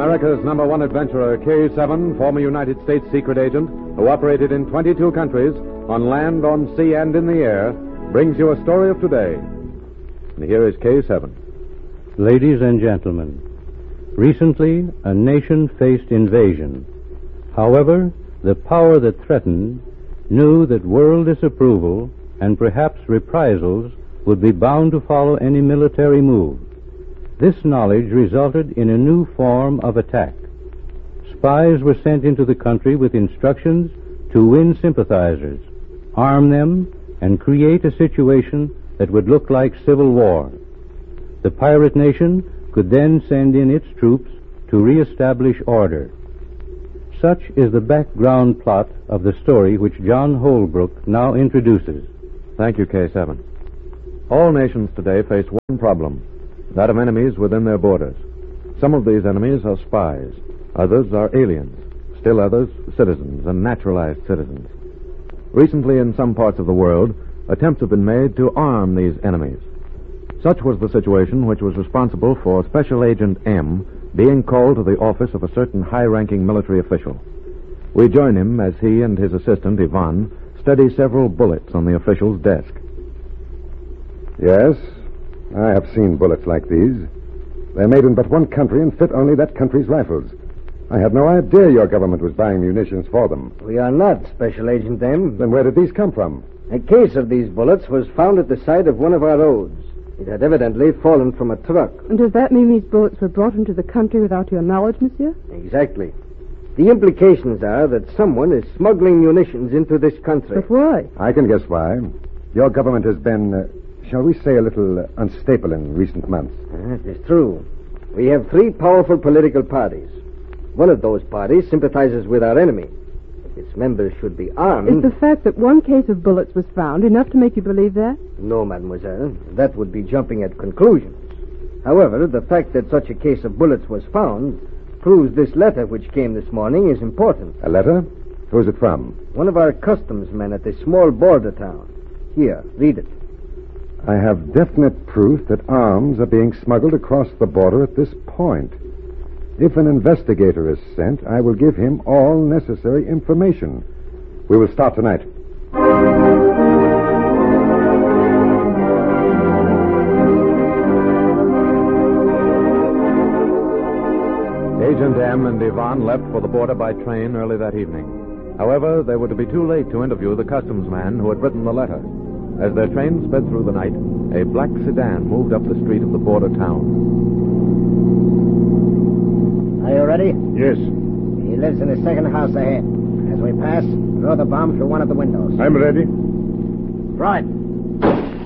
America's number one adventurer, K7, former United States secret agent, who operated in 22 countries, on land, on sea, and in the air, brings you a story of today. And here is K7. Ladies and gentlemen, recently a nation faced invasion. However, the power that threatened knew that world disapproval and perhaps reprisals would be bound to follow any military move. This knowledge resulted in a new form of attack. Spies were sent into the country with instructions to win sympathizers, arm them, and create a situation that would look like civil war. The pirate nation could then send in its troops to reestablish order. Such is the background plot of the story which John Holbrook now introduces. Thank you, K7. All nations today face one problem, that of enemies within their borders. Some of these enemies are spies. Others are aliens. Still others, citizens and naturalized citizens. Recently, in some parts of the world, attempts have been made to arm these enemies. Such was the situation which was responsible for Special Agent M being called to the office of a certain high-ranking military official. We join him as he and his assistant, Ivan, study several bullets on the official's desk. Yes, I have seen bullets like these. They're made in but one country and fit only that country's rifles. I had no idea your government was buying munitions for them. We are not, Special Agent M. Then where did these come from? A case of these bullets was found at the side of one of our roads. It had evidently fallen from a truck. And does that mean these bullets were brought into the country without your knowledge, monsieur? Exactly. The implications are that someone is smuggling munitions into this country. But why? I can guess why. Your government has been, shall we say, a little unstable in recent months. It is true. We have three powerful political parties. One of those parties sympathizes with our enemy. If its members should be armed... Is the fact that one case of bullets was found enough to make you believe that? No, mademoiselle. That would be jumping at conclusions. However, the fact that such a case of bullets was found proves this letter which came this morning is important. A letter? Who's it from? One of our customs men at a small border town. Here, read it. I have definite proof that arms are being smuggled across the border at this point. If an investigator is sent, I will give him all necessary information. We will start tonight. Agent M and Ivan left for the border by train early that evening. However, they were to be too late to interview the customs man who had written the letter. As their train sped through the night, a black sedan moved up the street of the border town. Are you ready? Yes. He lives in the second house ahead. As we pass, throw the bomb through one of the windows. I'm ready. Right.